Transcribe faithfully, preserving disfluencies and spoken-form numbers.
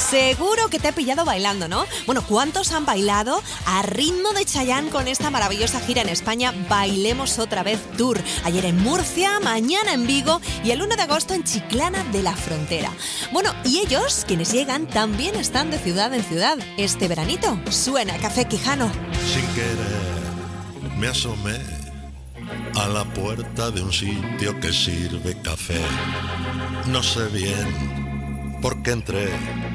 Seguro que te he pillado bailando, ¿no? Bueno, ¿cuántos han bailado a ritmo de Chayanne con esta maravillosa gira en España? Bailemos otra vez Tour. Ayer en Murcia, mañana en Vigo y el uno de agosto en Chiclana de la Frontera. Bueno, y ellos, quienes llegan, también están de ciudad en ciudad. Este veranito suena Café Quijano. Sin querer me asomé a la puerta de un sitio que sirve café. No sé bien por qué entré,